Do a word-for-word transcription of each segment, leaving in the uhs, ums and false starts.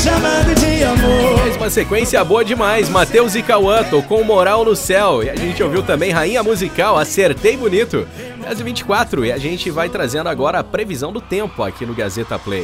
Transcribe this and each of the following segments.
chamado de amor. Mais uma sequência boa demais. Matheus e Cauã tocou Moral no Céu. E a gente ouviu também Rainha Musical, Acertei Bonito. dez e vinte e quatro, e a gente vai trazendo agora a previsão do tempo aqui no Gazeta Play.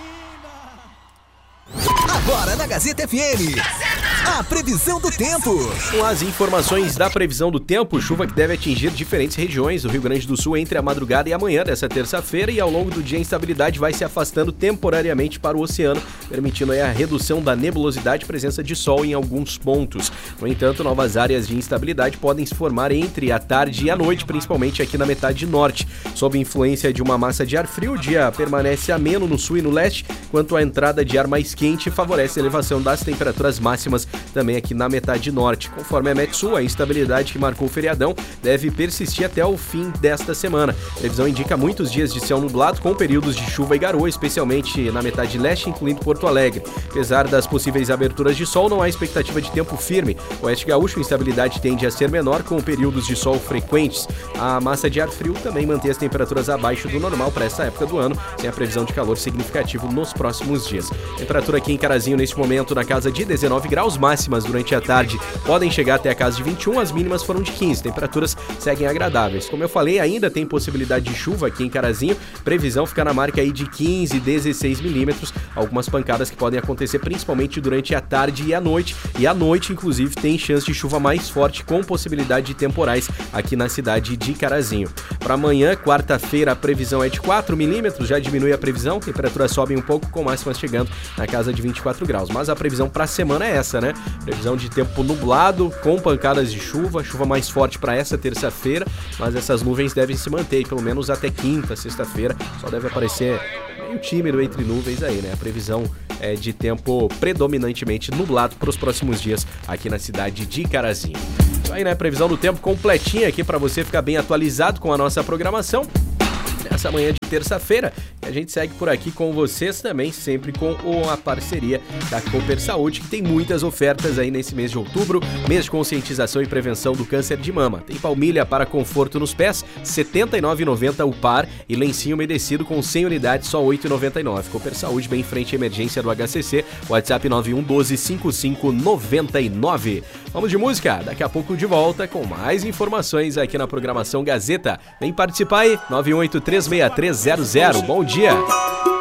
Agora na Gazeta F M, a previsão do tempo. Com as informações da previsão do tempo, chuva que deve atingir diferentes regiões do Rio Grande do Sul entre a madrugada e a manhã dessa terça-feira, e ao longo do dia a instabilidade vai se afastando temporariamente para o oceano, permitindo aí a redução da nebulosidade e presença de sol em alguns pontos. No entanto, novas áreas de instabilidade podem se formar entre a tarde e a noite, principalmente aqui na metade norte. Sob influência de uma massa de ar frio, o dia permanece ameno no sul e no leste, enquanto a entrada de ar mais quente favorece a elevação das temperaturas máximas também aqui na metade norte. Conforme a Metsul, a instabilidade que marcou o feriadão deve persistir até o fim desta semana. A previsão indica muitos dias de céu nublado com períodos de chuva e garoa, especialmente na metade leste, incluindo Porto Alegre. Apesar das possíveis aberturas de sol, não há expectativa de tempo firme. O oeste gaúcho, a instabilidade tende a ser menor, com períodos de sol frequentes. A massa de ar frio também mantém as temperaturas abaixo do normal para essa época do ano, sem a previsão de calor significativo nos próximos dias. Temperatura aqui em Carazinho neste momento na casa de dezenove graus, máximas durante a tarde podem chegar até a casa de vinte e um, as mínimas foram de quinze, temperaturas seguem agradáveis. Como eu falei, ainda tem possibilidade de chuva aqui em Carazinho, previsão fica na marca aí de quinze, dezesseis milímetros, algumas pancadas que podem acontecer principalmente durante a tarde e a noite, e à noite inclusive tem chance de chuva mais forte com possibilidade de temporais aqui na cidade de Carazinho. Para amanhã, quarta-feira, a previsão é de quatro milímetros, já diminui a previsão, temperaturas sobem um pouco com máximas chegando na casa de vinte e quatro graus, mas a previsão para a semana é essa, né? Previsão de tempo nublado, com pancadas de chuva, chuva mais forte para essa terça-feira, mas essas nuvens devem se manter pelo menos até quinta, sexta-feira, só deve aparecer meio tímido entre nuvens aí, né? A previsão é de tempo predominantemente nublado para os próximos dias aqui na cidade de Carazinho. Isso aí, né? Previsão do tempo completinha aqui para você ficar bem atualizado com a nossa programação nessa manhã de terça-feira, e a gente segue por aqui com vocês também, sempre com a parceria da Cooper Saúde, que tem muitas ofertas aí nesse mês de outubro, mês de conscientização e prevenção do câncer de mama. Tem palmilha para conforto nos pés, setenta e nove reais e noventa centavos o par, e lencinho umedecido com cem unidades, só oito reais e noventa e nove centavos. Cooper Saúde, bem em frente à emergência do H C C, WhatsApp nove um um doze, cinquenta e cinco noventa e nove. Vamos de música, daqui a pouco de volta com mais informações aqui na programação Gazeta. Vem participar aí, nove um oito três seis três zero zero. Bom dia!